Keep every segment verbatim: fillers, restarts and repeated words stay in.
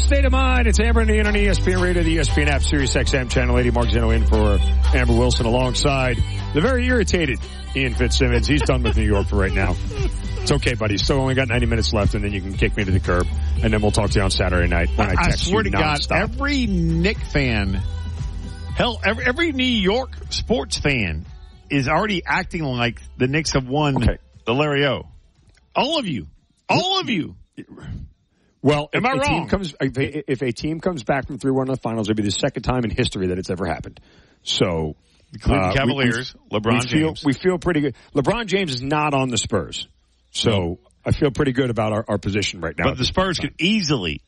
State of Mind. It's Amber and Ian on E S P N Radio, the E S P N app, Sirius X M, Channel eighty. Mark Zeno in for Amber Wilson alongside the very irritated Ian Fitzsimmons. He's done with New York for right now. It's okay, buddy. Still only got ninety minutes left, and then you can kick me to the curb, and then we'll talk to you on Saturday night when I text I swear you to God, nonstop. every Knick fan, hell, every, every New York sports fan is already acting like the Knicks have won okay. the Larry O. All of you. All of you. Well, am if I a wrong? Team comes, if, a, if a team comes back from three one in the finals, it'll be the second time in history that it's ever happened. So, the Cleveland uh, Cavaliers, we, we, LeBron we feel, James. We feel pretty good. LeBron James is not on the Spurs. So, no. I feel pretty good about our, our position right now. But the Spurs could easily,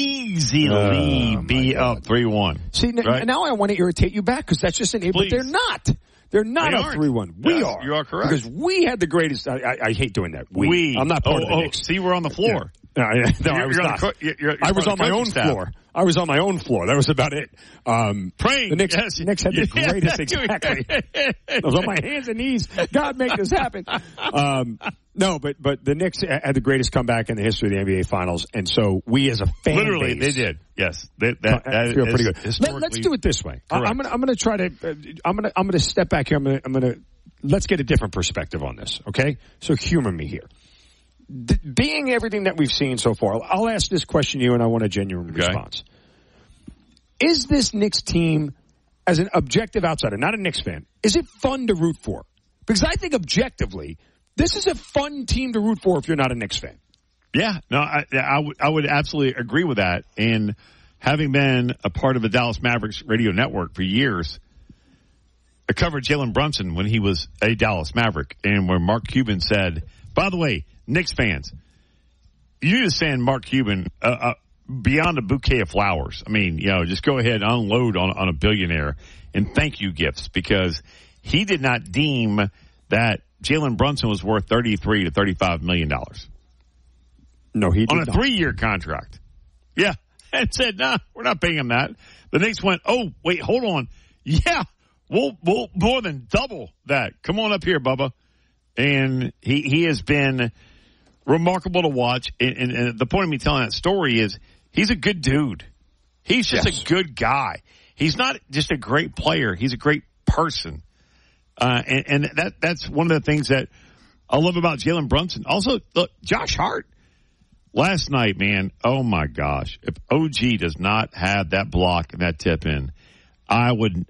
easily oh, be God. up three one. See, n- right? now I want to irritate you back because that's just an, but they're not. They're not they up three one. We yes, are. You are correct. Because we had the greatest, I, I, I hate doing that. We. we. I'm not part oh, of the oh, Knicks. See, we're on the floor. Yeah. No, I, no, you're, I was you're not. The, you're, you're I was on my own staff. floor. I was on my own floor. That was about it. Um, Praying. The Knicks, yes. Knicks had the yeah, greatest, exactly. I was on my hands and knees. God, make this happen. Um, no, but but the Knicks had the greatest comeback in the history of the N B A Finals, and so we as a fan literally base, they did. Yes, they, that, that I feel pretty good. Historically... Let, let's do it this way. Correct. I'm gonna I'm gonna try to uh, I'm gonna I'm gonna step back here. I'm gonna I'm gonna let's get a different perspective on this. Okay, so humor me here. D- being everything that we've seen so far, I'll ask this question to you, and I want a genuine okay. response. Is this Knicks team, as an objective outsider, not a Knicks fan, is it fun to root for? Because I think objectively, this is a fun team to root for if you're not a Knicks fan. Yeah, no, I, I would I would absolutely agree with that. And having been a part of the Dallas Mavericks radio network for years, I covered Jalen Brunson when he was a Dallas Maverick, and where Mark Cuban said, by the way, Knicks fans, you need to send Mark Cuban uh, uh, beyond a bouquet of flowers. I mean, you know, just go ahead and unload on, on a billionaire and thank you gifts, because he did not deem that Jalen Brunson was worth thirty-three to thirty-five million dollars. No, he did on a not. three-year contract. Yeah, and said, nah, we're not paying him that. The Knicks went, oh, wait, hold on. Yeah, we'll, we'll more than double that. Come on up here, Bubba. And he, he has been remarkable to watch. And, and, and the point of me telling that story is he's a good dude. He's just yes. a good guy. He's not just a great player. He's a great person. Uh, and, and that that's one of the things that I love about Jalen Brunson. Also, look, Josh Hart last night, man, oh my gosh. If O G does not have that block and that tip in, I would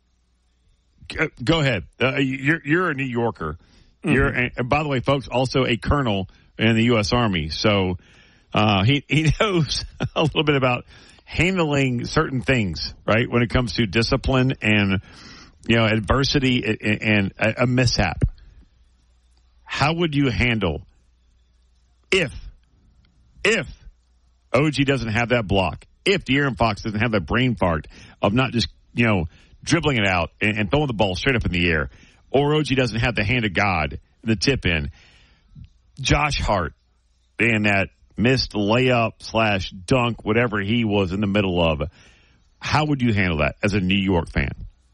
go ahead. Uh, you're, you're a New Yorker. Mm-hmm. You're, and by the way, folks, also a colonel in the U S Army. So, uh, he, he knows a little bit about handling certain things, right? When it comes to discipline and, you know, adversity and a mishap. How would you handle if, if O G doesn't have that block, if De'Aaron Fox doesn't have that brain fart of not just, you know, dribbling it out and, and throwing the ball straight up in the air, or O G doesn't have the hand of God, the tip in, Josh Hart and that missed layup slash dunk, whatever he was in the middle of, how would you handle that as a New York fan?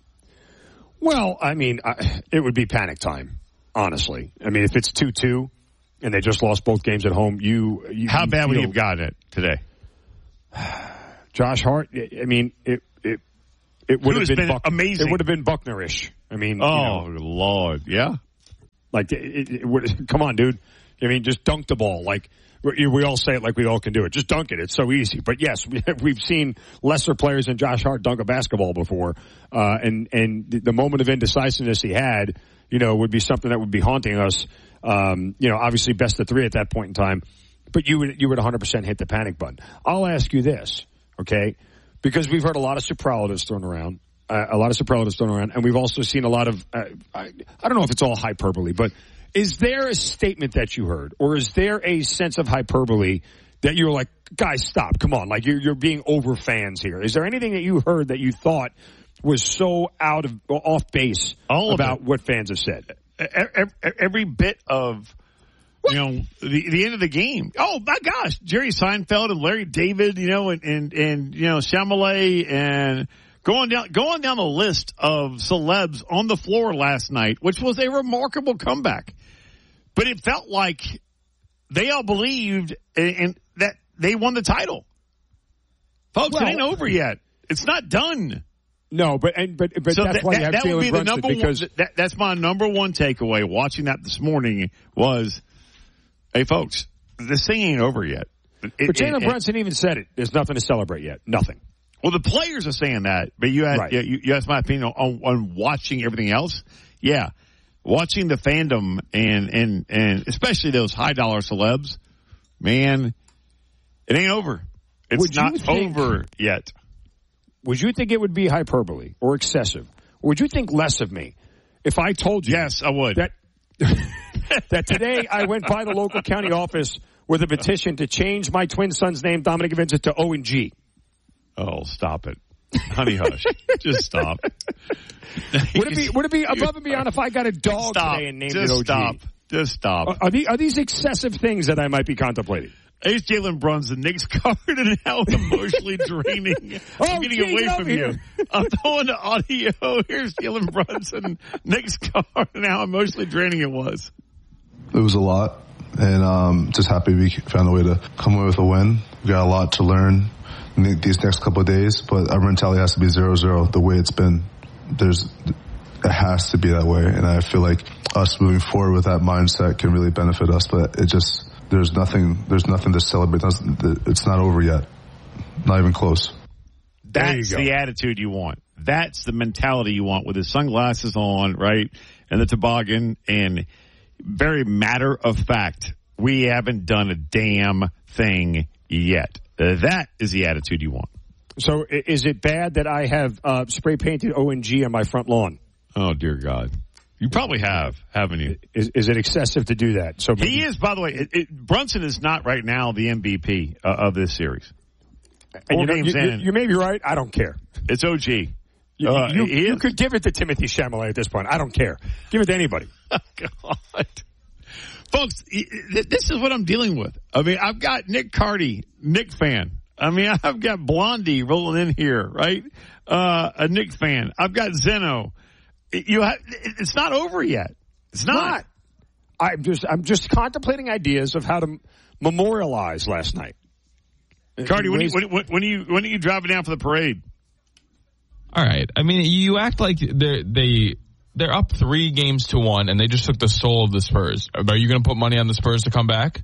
Well, I mean, I, it would be panic time, honestly. I mean, if it's two two and they just lost both games at home, you... you how you bad feel, would you have gotten it today? Josh Hart, I mean, it it, it would have been, been Buck, amazing. It would have been Buckner-ish. I mean, oh, you know, Lord, yeah. Like, it, it would, come on, dude. I mean, just dunk the ball. Like, we, we all say it like we all can do it. Just dunk it. It's so easy. But yes, we, we've seen lesser players than Josh Hart dunk a basketball before. Uh, and, and the moment of indecisiveness he had, you know, would be something that would be haunting us. Um, you know, obviously best of three at that point in time. But you would, you would one hundred percent hit the panic button. I'll ask you this, okay? Because we've heard a lot of superlatives thrown around. Uh, a lot of superlatives thrown around. And we've also seen a lot of, uh, I, I don't know if it's all hyperbole, but is there a statement that you heard, or is there a sense of hyperbole that you're like, guys, stop, come on, like you're, you're being over fans here? Is there anything that you heard that you thought was so out of, off base all about what fans have said? Every, every bit of, you know, the, the end of the game. Oh my gosh, Jerry Seinfeld and Larry David, you know, and, and, and you know, Chalamet and going down, going down the list of celebs on the floor last night, which was a remarkable comeback. But it felt like they all believed and, and that they won the title. Folks, Well, it ain't over yet. It's not done. No, but and but but So that's that, why that, you have that would be Jalen the Brunson number because one. That, that's my number one takeaway. Watching that this morning was, hey, folks, this thing ain't over yet. It, but Jalen it, Brunson even said it. There's nothing to celebrate yet. Nothing. Well, the players are saying that, but you had Right. you, you asked my opinion on, on watching everything else. Yeah, watching the fandom and and and especially those high dollar celebs, man, it ain't over. It's Would you not think- over yet. Would you think it would be hyperbole or excessive? Or would you think less of me if I told you Yes, I would. that that today I went by the local county office with a petition to change my twin son's name, Dominic Vincent, to O and G? Oh, stop it, honey, hush, just stop. Would it be would it be above and beyond if I got a dog Stop. today and named Just it O G? stop. Just stop. Are, are, these, are these excessive things that I might be contemplating? Here's Jalen Brunson, Nick's card, and how emotionally draining. Oh, I'm getting geez, away get from over you. here. I'm throwing the audio. Here's Jalen Brunson, Nick's card, and how emotionally draining it was. It was a lot, and um, just happy we found a way to come away with a win. We got a lot to learn in these next couple of days, but our mentality has to be zero zero the way it's been. There's, it has to be that way, and I feel like us moving forward with that mindset can really benefit us, but it just, there's nothing, there's nothing to celebrate. It's not over yet. Not even close. That's the attitude you want. That's the mentality you want with the sunglasses on, right? And the toboggan, and very matter of fact, we haven't done a damn thing yet. Uh, that is the attitude you want. So i- is it bad that I have uh, spray painted O and G on my front lawn? Oh, dear God. You probably have, haven't you? Is, is it excessive to do that? So He is, by the way, it, it, Brunson is not right now the M V P uh, of this series. and you, Four know, games you, you, in. you may be right. I don't care. It's O G. You, Uh, you, he you is. could give it to Timothy Chalamet at this point. I don't care. Give it to anybody. Oh, God. Folks, y- y- this is what I'm dealing with. I mean, I've got Nick Carty, Nick fan. I mean, I've got Blondie rolling in here, right? Uh, a Nick fan. I've got Zeno. You have, it's not over yet. It's not. Not. I'm just I'm just contemplating ideas of how to memorialize last night. Carty, when, you, when, when, when are you when are you driving down for the parade? All right. I mean, you act like they're they they're up three games to one, and they just took the soul of the Spurs. Are you going to put money on the Spurs to come back?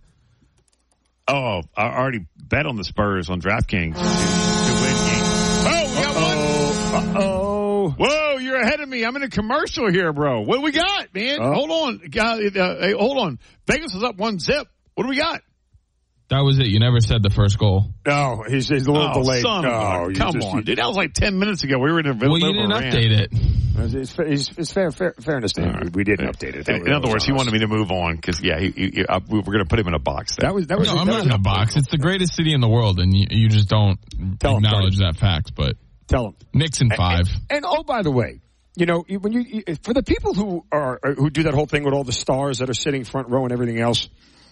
Oh, I already bet on the Spurs on DraftKings to, to win games. Oh, we got one. Uh-oh. Whoa, you're ahead of me. I'm in a commercial here, bro. What do we got, man? Oh. Hold on. Guy- uh, hey, hold on. Vegas is up one zip. What do we got? That was it. You never said the first goal. No, he's, he's a little Oh, delayed. son of no, a- you come just- on, dude. That was like ten minutes ago. We were in the middle Well, you of didn't a rant. update it. It's, it's, it's, it's fair, fair, fairness to him. All right. We didn't update it. That In was- other words, he that was wanted me to move on because, yeah, he, he, he, uh, we were going to put him in a box there. That was that was. No, I'm that not was in a box. It's the greatest city in the world, and you, you just don't Tell him, acknowledge that fact. But Tell him. Knicks in five. And, and oh, by the way, you know, you- when you, you for the people who are who do that whole thing with all the stars that are sitting front row and everything else,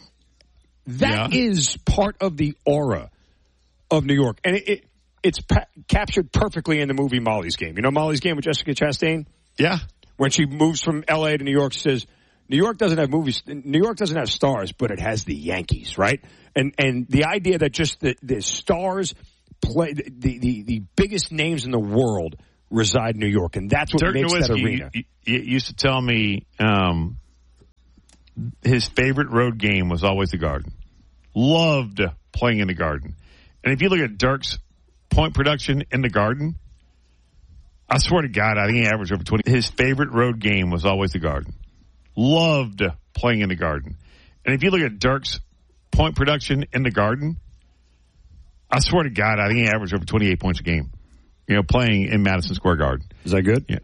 that Yeah. is part of the aura of New York, and it, it it's pa- captured perfectly in the movie Molly's Game. You know Molly's Game with Jessica Chastain? Yeah. When she moves from L A to New York, she says, New York doesn't have movies. New York doesn't have stars, but it has the Yankees, right? And and the idea that just the, the stars play the, the the biggest names in the world reside in New York, and that's what Dirk makes that Nowitzki arena. y- y- used to tell me um, his favorite road game was always the Garden. Loved playing in the Garden. And if you look at Dirk's point production in the Garden, I swear to God, I think he averaged over twenty. His favorite road game was always the Garden. Loved playing in the Garden. And if you look at Dirk's point production in the Garden, I swear to God, I think he averaged over twenty-eight points a game. You know, playing in Madison Square Garden. Is that good? Yeah.